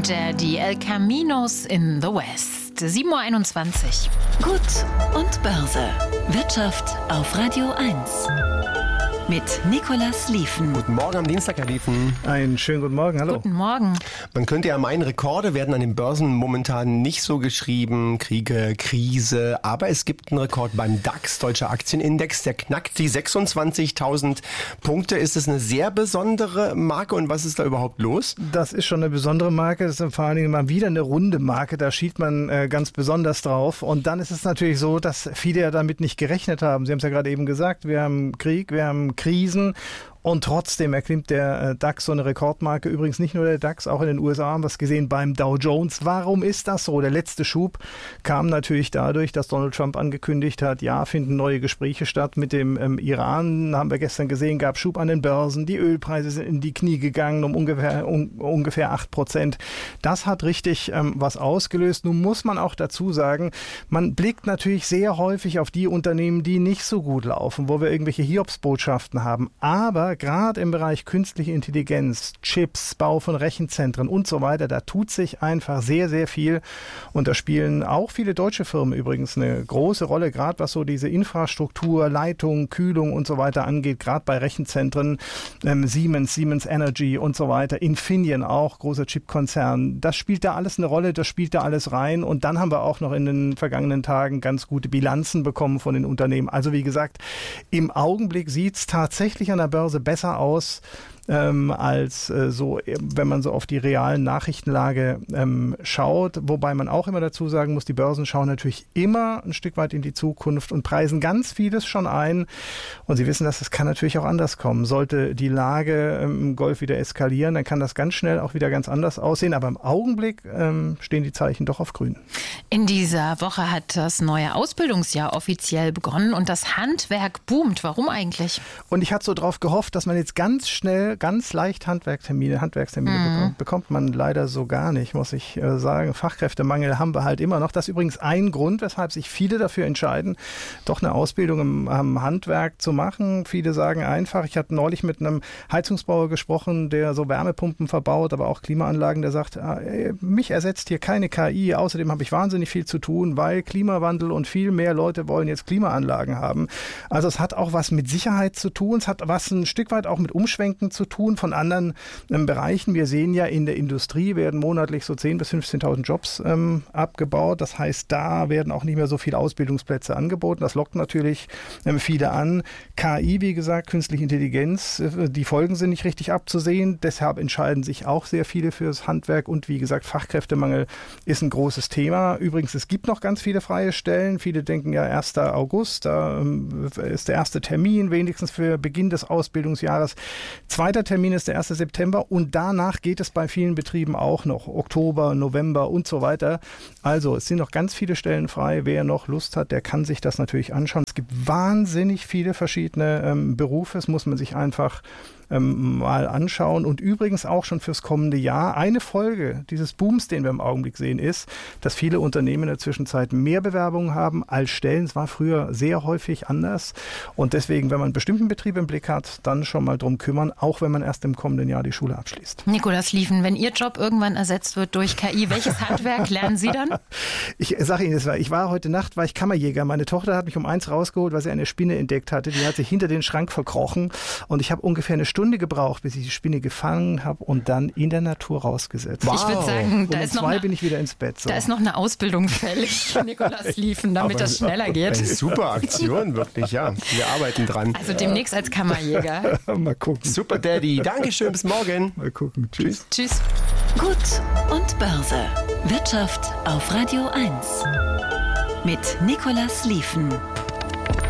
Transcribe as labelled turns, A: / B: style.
A: und die El Caminos in the West. 7.21 Uhr.
B: Gut und Börse. Wirtschaft auf Radio 1. Mit Nicolas Lieven.
C: Guten Morgen am Dienstag, Herr Lieven.
D: Einen schönen guten Morgen, hallo.
A: Guten Morgen.
C: Man könnte ja meinen, Rekorde werden an den Börsen momentan nicht so geschrieben. Kriege, Krise. Aber es gibt einen Rekord beim DAX, Deutscher Aktienindex. Der knackt die 26.000 Punkte. Ist es eine sehr besondere Marke und was ist da überhaupt los?
D: Das ist schon eine besondere Marke. Das ist vor allen Dingen mal wieder eine runde Marke. Da schielt man ganz besonders drauf. Und dann ist es natürlich so, dass viele ja damit nicht gerechnet haben. Sie haben es ja gerade eben gesagt. Wir haben Krieg, wir haben Krisen. Und trotzdem erklimmt der DAX so eine Rekordmarke. Übrigens nicht nur der DAX, auch in den USA haben wir es gesehen beim Dow Jones. Warum ist das so? Der letzte Schub kam natürlich dadurch, dass Donald Trump angekündigt hat, ja, finden neue Gespräche statt mit dem Iran. Haben wir gestern gesehen, gab Schub an den Börsen. Die Ölpreise sind in die Knie gegangen um ungefähr 8%. Das hat richtig was ausgelöst. Nun muss man auch dazu sagen, man blickt natürlich sehr häufig auf die Unternehmen, die nicht so gut laufen, wo wir irgendwelche Hiobsbotschaften haben. Aber gerade im Bereich künstliche Intelligenz, Chips, Bau von Rechenzentren und so weiter, da tut sich einfach sehr, sehr viel. Und da spielen auch viele deutsche Firmen übrigens eine große Rolle, gerade was so diese Infrastruktur, Leitung, Kühlung und so weiter angeht, gerade bei Rechenzentren, Siemens Energy und so weiter, Infineon auch, großer Chipkonzern. Das spielt da alles eine Rolle, das spielt da alles rein. Und dann haben wir auch noch in den vergangenen Tagen ganz gute Bilanzen bekommen von den Unternehmen. Also wie gesagt, im Augenblick sieht es tatsächlich an der Börse besser aus als so, wenn man so auf die realen Nachrichtenlage schaut. Wobei man auch immer dazu sagen muss, die Börsen schauen natürlich immer ein Stück weit in die Zukunft und preisen ganz vieles schon ein. Und Sie wissen, dass es kann natürlich auch anders kommen. Sollte die Lage im Golf wieder eskalieren, dann kann das ganz schnell auch wieder ganz anders aussehen. Aber im Augenblick stehen die Zeichen doch auf grün.
A: In dieser Woche hat das neue Ausbildungsjahr offiziell begonnen und das Handwerk boomt. Warum eigentlich?
D: Und ich hatte so drauf gehofft, dass man jetzt ganz schnell, ganz leicht Handwerkstermine bekommt man leider so gar nicht, muss ich sagen. Fachkräftemangel haben wir halt immer noch. Das ist übrigens ein Grund, weshalb sich viele dafür entscheiden, doch eine Ausbildung im Handwerk zu machen. Viele sagen einfach, ich hatte neulich mit einem Heizungsbauer gesprochen, der so Wärmepumpen verbaut, aber auch Klimaanlagen, der sagt, mich ersetzt hier keine KI, außerdem habe ich wahnsinnig viel zu tun, weil Klimawandel und viel mehr Leute wollen jetzt Klimaanlagen haben. Also es hat auch was mit Sicherheit zu tun, es hat was ein Stück weit auch mit Umschwenken zu tun von anderen Bereichen. Wir sehen ja, in der Industrie werden monatlich so 10.000 bis 15.000 Jobs abgebaut. Das heißt, da werden auch nicht mehr so viele Ausbildungsplätze angeboten. Das lockt natürlich viele an. KI, wie gesagt, künstliche Intelligenz, die Folgen sind nicht richtig abzusehen. Deshalb entscheiden sich auch sehr viele fürs Handwerk. Und wie gesagt, Fachkräftemangel ist ein großes Thema. Übrigens, es gibt noch ganz viele freie Stellen. Viele denken ja 1. August, da ist der erste Termin, wenigstens für Beginn des Ausbildungsjahres. Zweiter Termin ist der 1. September und danach geht es bei vielen Betrieben auch noch. Oktober, November und so weiter. Also es sind noch ganz viele Stellen frei. Wer noch Lust hat, der kann sich das natürlich anschauen. Es gibt wahnsinnig viele verschiedene Berufe. Das muss man sich einfach mal anschauen. Und übrigens auch schon fürs kommende Jahr. Eine Folge dieses Booms, den wir im Augenblick sehen, ist, dass viele Unternehmen in der Zwischenzeit mehr Bewerbungen haben als Stellen. Es war früher sehr häufig anders. Und deswegen, wenn man einen bestimmten Betrieb im Blick hat, dann schon mal drum kümmern, auch wenn man erst im kommenden Jahr die Schule abschließt.
A: Nicolas Lieven, wenn Ihr Job irgendwann ersetzt wird durch KI, welches Handwerk lernen Sie dann?
D: Ich sage Ihnen, ich war heute Nacht, war ich Kammerjäger. Meine Tochter hat mich um 1 rausgeholt, weil sie eine Spinne entdeckt hatte. Die hat sich hinter den Schrank verkrochen. Und ich habe ungefähr eine Stunde gebraucht, bis ich die Spinne gefangen habe und dann in der Natur rausgesetzt.
A: Wow. Ich würde sagen, da ist noch
D: bin ich wieder ins Bett. So.
A: Da ist noch eine Ausbildung fällig, Nicolas Lieven, damit das schneller geht.
C: Eine super Aktion, wirklich, ja. Wir arbeiten dran.
A: Also demnächst als Kammerjäger.
D: Mal gucken.
C: Super, Daddy. Dankeschön, bis morgen.
D: Mal gucken. Tschüss.
A: Tschüss.
B: Gut und Börse. Wirtschaft auf Radio 1. Mit Nicolas Lieven.